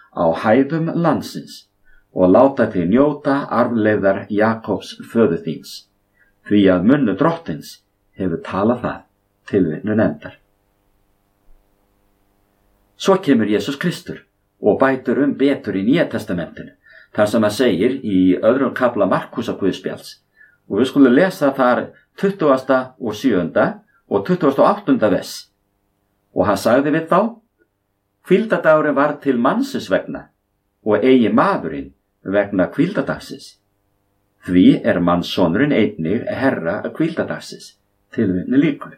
á hæðum landsins og láta þig njóta arfleifðar Jakobs föður þíns, því að munnu Drottins hefur talað það. Tilvitnun endar. Svo kemur Jesús Kristur og bætur betur í Nýja testamentinu, þar sem að segir í 2. kafla Markúsar Guðspjalls, og við skulum lesa þar 27. og 28. vers. Og hann sagði við þá: hvíldardagurinn var til mannsins vegna og eigi maðurinn vegna hvíldardagsins. Því er mannssonurinn einnig herra hvíldardagsins. Tilvitnun lýkur.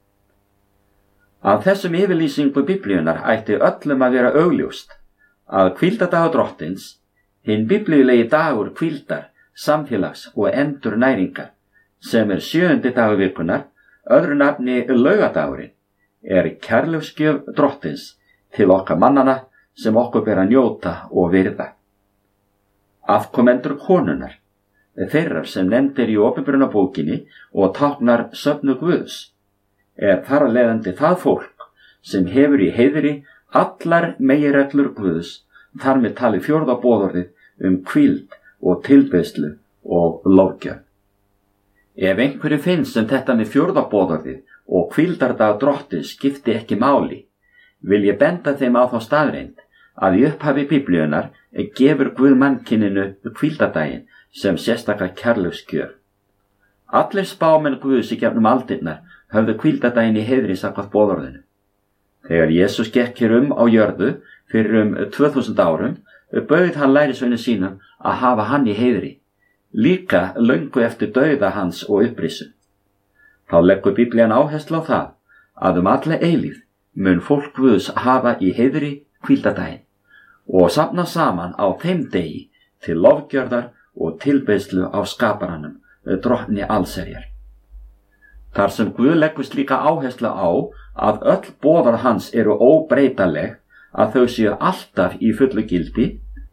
Af þessum yfirlýsingu Biblíunnar ætti öllum að vera augljóst að hvíldardagur Drottins, hinn biblíulegi dagur hvíldar, samfélags og endurnæringar, sem er 7. dagur vikunnar, öðru nafni laugadagurinn, er kærleiksgjöf Drottins til okkar mannana sem okkur ber að njóta og virða. Afkomendur konunnar, þeirrar sem nefndir í opinberunarbókinni og táknar söfnu Guðs, er þar að leiðandi það fólk sem hefur í heiðri allar meginreglur Guðs, þar með talið 4. boðorðið hvíld og tilbeiðslu og lofgjörð. Ef einhverju finnst sem þetta með 4. boðorðið og hvíldardag Drottins skipti ekki máli, vil ég benda þeim á þá staðreynd að í upphafi Biblíunnar gefur Guð mannkyninu hvíldardaginn sem sérstaka kærleiksgjöf. Allir spámenn Guðs í gegnum aldirnar höfðu hvíldardaginn í heiðri samkvæmt boðorðinu. Þegar Jesús gekk hér á jörðu fyrir 2000 árum, bauð hann lærisveinum sínum að hafa hann í heiðri, líka löngu eftir dauða hans og upprisun. Þá leggur Biblían áherslu á það að alla eilífð mun fólk Guðs hafa í heiðri hvíldardaginn og safna saman á þeim degi til lofgjörðar og tilbeiðslu á skaparanum, Drottni allsherjar. Þar sem Guð leggur slíka áherslu á að öll boðorð hans eru óbreytanleg, að þau séu alltaf í fullu gildi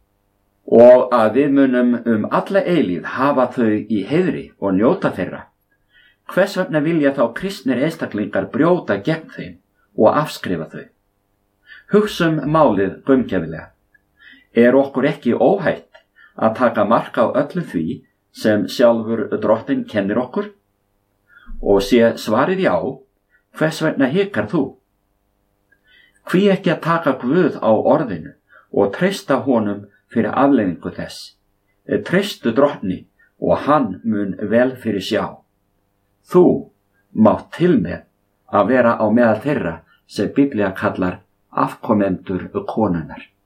og að við munum alla eilífð hafa þau í heiðri og njóta þeirra. Hvers vegna vilja þá kristnir einstaklingar brjóta gegn þeim og afskrifa þau? Hugsum málið gaumgæfilega. Er okkur ekki óhætt að taka mark á öllu því sem sjálfur Drottinn kennir okkur? Og sé svarið já, hvers vegna hikar þú? Hví ekki að taka Guð á orðinu og treysta honum fyrir afleiðingu þess? Treystu Drottni og hann mun vel fyrir sjá. Þú mátt til með að vera á meðal þeirra sem Biblía kallar afkomendur konunnar.